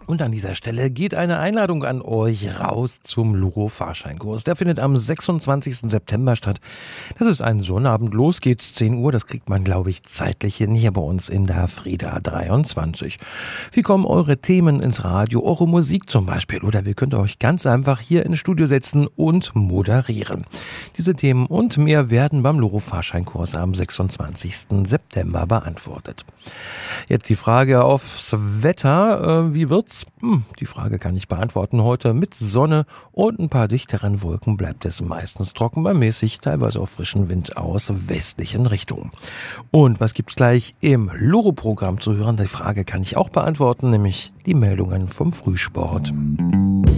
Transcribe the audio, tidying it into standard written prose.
Und an dieser Stelle geht eine Einladung an euch raus zum Loro-Fahrscheinkurs. Der findet am 26. September statt. Das ist ein Sonnabend. Los geht's 10 Uhr. Das kriegt man, glaube ich, zeitlich hin hier bei uns in der Frieda 23. Wie kommen eure Themen ins Radio? Eure Musik zum Beispiel. Oder wie könnt ihr euch ganz einfach hier ins Studio setzen und moderieren? Diese Themen und mehr werden beim Loro-Fahrscheinkurs am 26. September beantwortet. Jetzt die Frage aufs Wetter. Wie wird's? Die Frage kann ich beantworten. Heute mit Sonne und ein paar dichteren Wolken bleibt es meistens trocken bei mäßig, teilweise auch frischen Wind aus westlichen Richtungen. Und was gibt's gleich im Loro-Programm zu hören? Die Frage kann ich auch beantworten, nämlich die Meldungen vom Frühsport.